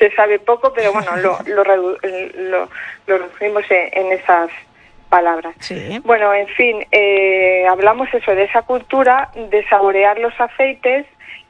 se sabe poco, pero bueno, lo reducimos en esas palabras. Sí. Bueno, en fin, hablamos eso de esa cultura de saborear los aceites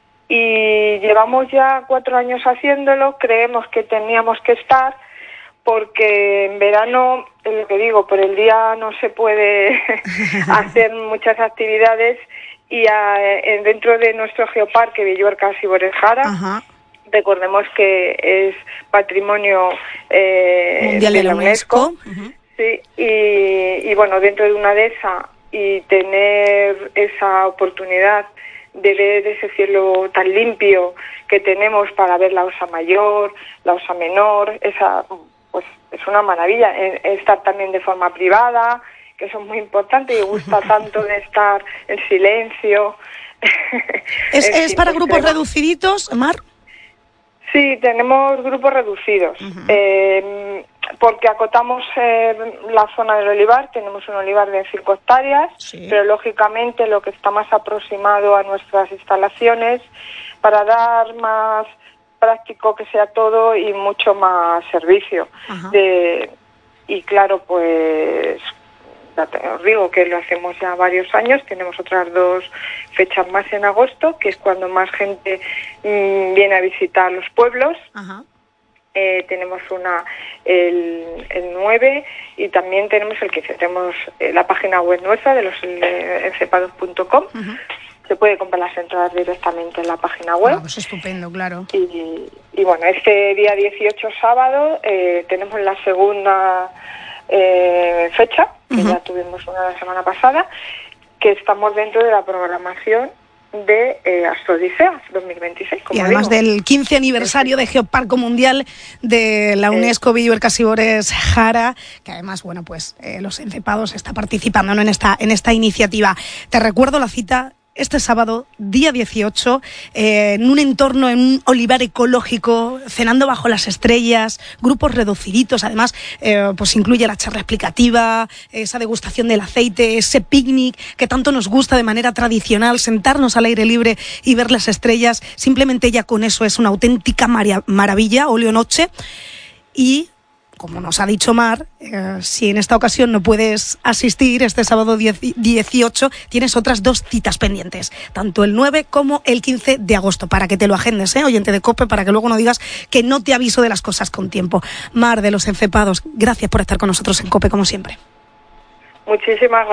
y llevamos ya 4 años haciéndolo. Creemos que teníamos que estar porque en verano, lo que digo, por el día no se puede hacer muchas actividades y dentro de nuestro geoparque Villuercas y Borejara, recordemos que es patrimonio mundial de la UNESCO. Sí, y bueno, dentro de una dehesa y tener esa oportunidad de ver ese cielo tan limpio que tenemos para ver la Osa Mayor, la Osa Menor, pues es una maravilla. Estar también de forma privada, que eso es muy importante y gusta tanto de estar en silencio. ¿Es para grupos reduciditos, Mar? Sí, tenemos grupos reducidos, porque acotamos la zona del olivar. Tenemos un olivar de 5 hectáreas, pero lógicamente lo que está más aproximado a nuestras instalaciones para dar más práctico que sea todo y mucho más servicio. Y claro, pues ya os digo que lo hacemos ya varios años. Tenemos otras 2 fechas más en agosto, que es cuando más gente viene a visitar los pueblos. Tenemos una el 9 y también tenemos el 15. Tenemos la página web nuestra de losencepados.com. Se puede comprar las entradas directamente en la página web. Pues estupendo, claro. Y bueno, este día 18 sábado tenemos la segunda fecha, que ya tuvimos una la semana pasada, que estamos dentro de la programación de Astrodisea 2026. Y además del 15 aniversario de Geoparque Mundial de la UNESCO Villuercas y Borejara, que además, bueno, pues Los Encepados está participando, ¿no?, en esta iniciativa. Te recuerdo la cita este sábado, día 18, en un entorno, en un olivar ecológico, cenando bajo las estrellas, grupos reduciditos. Además, pues incluye la charla explicativa, esa degustación del aceite, ese picnic que tanto nos gusta de manera tradicional, sentarnos al aire libre y ver las estrellas. Simplemente ya con eso es una auténtica maravilla, óleo noche. Y como nos ha dicho Mar, si en esta ocasión no puedes asistir este sábado 18, tienes otras 2 citas pendientes, tanto el 9 como el 15 de agosto, para que te lo agendes, oyente de COPE, para que luego no digas que no te aviso de las cosas con tiempo. Mar, de Los Encepados, gracias por estar con nosotros en COPE, como siempre. Muchísimas gracias.